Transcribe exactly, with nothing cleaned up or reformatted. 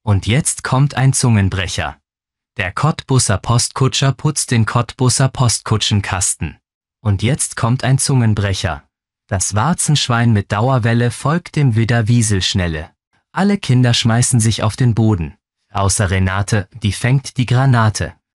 Und jetzt kommt ein Zungenbrecher. Der Cottbuser Postkutscher putzt den Cottbuser Postkutschenkasten. Und jetzt kommt ein Zungenbrecher. Das Warzenschwein mit Dauerwelle folgt dem Widder Wieselschnelle. Alle Kinder schmeißen sich auf den Boden. Außer Renate, die fängt die Granate.